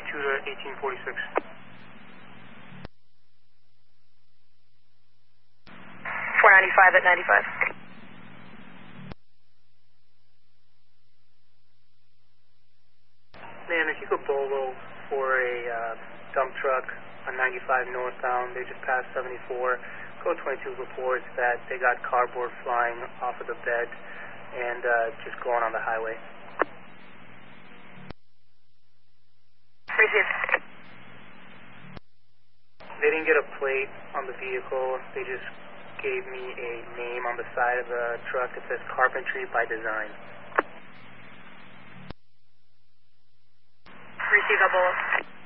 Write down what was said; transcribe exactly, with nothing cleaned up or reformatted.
two to eighteen forty-six. four ninety-five at ninety-five. Man, if you could bolo for a uh, dump truck on ninety-five northbound, they just passed seventy-four. Code twenty-two reports that they got cardboard flying off of the bed and uh, just going on the highway. Received. They didn't get a plate on the vehicle. They just gave me a name on the side of the truck. It says Carpentry by Design. Receive a bolo.